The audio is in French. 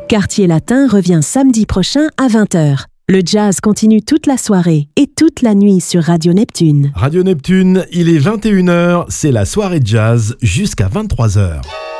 Quartier Latin revient samedi prochain à 20h. Le jazz continue toute la soirée et toute la nuit sur Radio Neptune. Radio Neptune, il est 21h, c'est la soirée jazz jusqu'à 23h.